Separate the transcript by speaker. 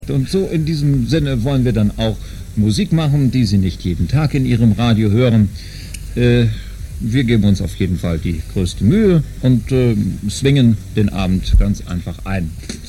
Speaker 1: gesagt. Und so in diesem Sinne wollen wir dann auch Musik machen, die Sie nicht jeden Tag in Ihrem Radio hören. Wir geben uns auf jeden Fall die größte Mühe und swingen den Abend ganz einfach ein.